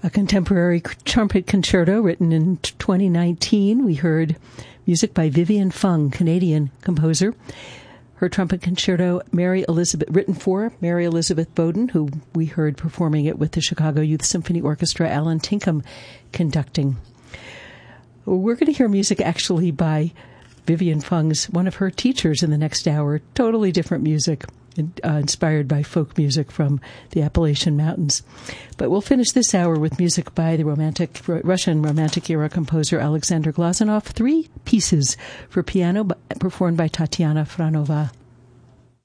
A contemporary trumpet concerto written in 2019. We heard music by Vivian Fung, Canadian composer. Her trumpet concerto, written for Mary Elizabeth Bowden, who we heard performing it with the Chicago Youth Symphony Orchestra, Alan Tinkham conducting. We're going to hear music actually by Vivian Fung's, one of her teachers in the next hour. Totally different music, inspired by folk music from the Appalachian Mountains. But we'll finish this hour with music by the Russian Romantic-era composer Alexander Glazunov, 3 pieces for piano performed by Tatiana Franova.